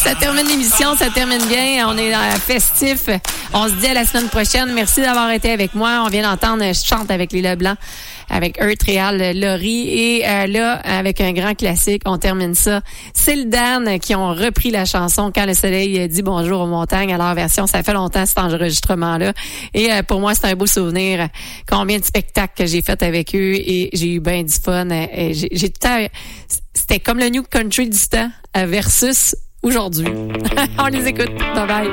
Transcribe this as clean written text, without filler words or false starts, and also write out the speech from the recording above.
Ça termine l'émission, ça termine bien. On est festif. On se dit à la semaine prochaine. Merci d'avoir été avec moi. On vient d'entendre Je chante avec les Leblanc, avec Earth, Réal, Laurie. Et là, avec un grand classique, on termine ça. C'est le Dan qui ont repris la chanson Quand le soleil dit bonjour aux montagnes à leur version. Ça fait longtemps cet enregistrement-là. Et pour moi, c'est un beau souvenir. Combien de spectacles que j'ai fait avec eux et j'ai eu bien du fun. Et j'ai tout le temps... C'était comme le New Country du temps versus aujourd'hui. On les écoute. Bye bye.